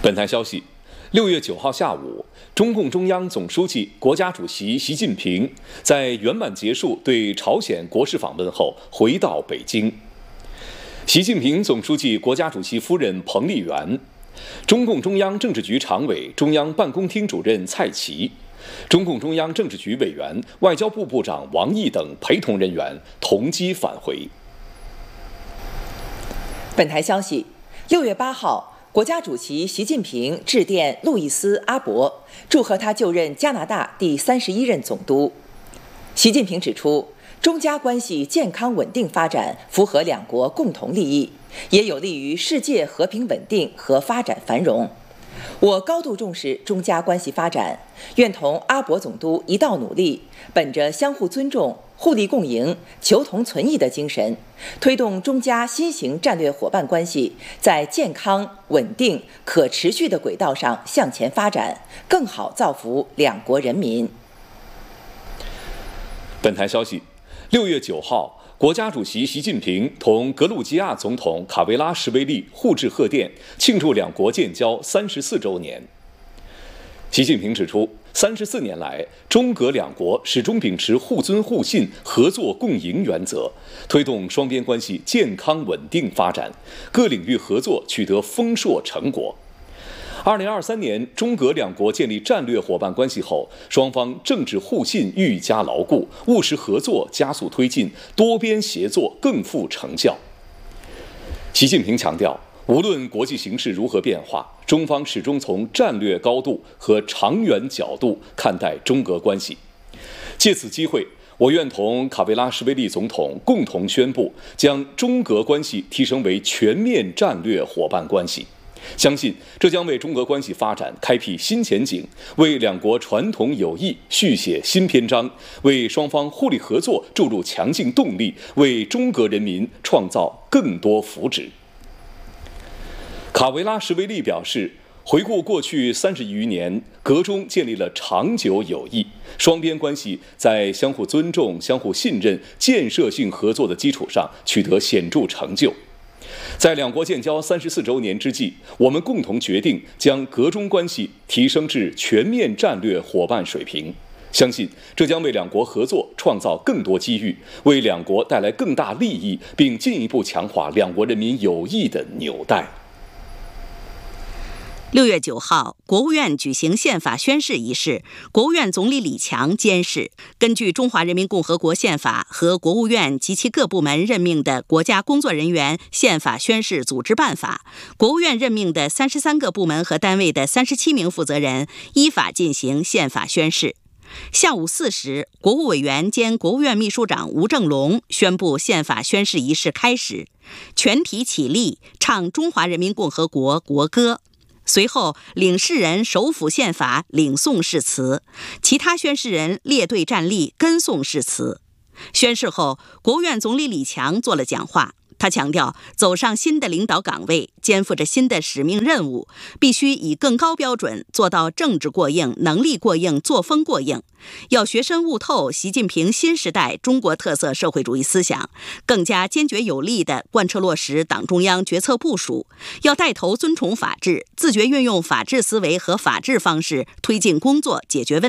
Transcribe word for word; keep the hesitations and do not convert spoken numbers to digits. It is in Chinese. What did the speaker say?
本台消息，六月九号下午，中共中央总书记、国家主席习近平在圆满结束对朝鲜国事访问后回到北京。习近平总书记、国家主席夫人彭丽媛，中共中央政治局常委、中央办公厅主任蔡奇，中共中央政治局委员、外交部部长王毅等陪同人员同机返回。 本台消息，六月八号。国家主席习近平致电路易斯·阿伯，祝贺他就任加拿大第三十一任总督。习近平指出，中加关系健康稳定发展符合两国共同利益，也有利于世界和平稳定和发展繁荣。我高度重视中加关系发展，愿同阿伯总督一道努力，本着相互尊重、互利共赢、求同存异的精神，推动中加新型战略伙伴关系在健康、稳定、可持续的轨道上向前发展，更好造福两国人民。 本台消息，六月九号，国家主席习近平同格鲁吉亚总统卡维拉什维利互致贺电，庆祝两国建交三十四周年。习近平指出，三十四年来，中格两国始终秉持互尊互信、合作共赢原则，推动双边关系健康稳定发展，各领域合作取得丰硕成果。二零二三年，中格两国建立战略伙伴关系后，双方政治互信愈加牢固，务实合作加速推进，多边协作更富成效。习近平强调，无论国际形势如何变化，中方始终从战略高度和长远角度看待中格关系。借此机会，我愿同卡维拉什维利总统共同宣布，将中格关系提升为全面战略伙伴关系。相信这将为中俄关系发展开辟新前景，为两国传统友谊续写新篇章，为双方互利合作注入强劲动力，为中俄人民创造更多福祉。卡维拉什维利表示，回顾过去三十余年，格中建立了长久友谊，双边关系在相互尊重、相互信任、建设性合作的基础上取得显著成就。在两国建交三十四周年之际，我们共同决定将格中关系提升至全面战略伙伴水平。相信这将为两国合作创造更多机遇，为两国带来更大利益，并进一步强化两国人民友谊的纽带。 六月九号，国务院举行宪法宣誓仪式，国务院总理李强监誓，根据《中华人民共和国宪法》和国务院及其各部门任命的国家工作人员宪法宣誓组织办法，国务院任命的三十三个部门和单位的三十七名负责人依法进行宪法宣誓。下午四时，国务委员兼国务院秘书长吴正龙宣布宪法宣誓仪式开始，全体起立，唱中华人民共和国国歌。随后，领誓人手抚宪法，领诵誓词；其他宣誓人列队站立，跟诵誓词。宣誓后，国务院总理李强做了讲话。他强调，走上新的领导岗位，肩负着新的使命任务，必须以更高标准做到政治过硬、能力过硬、作风过硬。要学深悟透习近平新时代中国特色社会主义思想，更加坚决有力地贯彻落实党中央决策部署。要带头尊崇法治，自觉运用法治思维和法治方式推进工作、解决问题。